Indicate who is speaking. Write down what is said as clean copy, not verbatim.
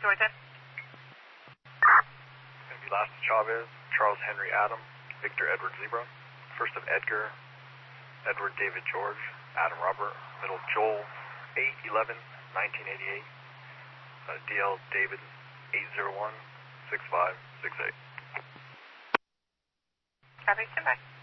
Speaker 1: Georgia.
Speaker 2: Going to be last Chavez, Charles Henry Adam, Victor Edward Zebra. First of Edgar, Edward David George, Adam Robert. Middle Joel, 8/11/1988. DL David, 801-6568.
Speaker 1: Copy, stand by.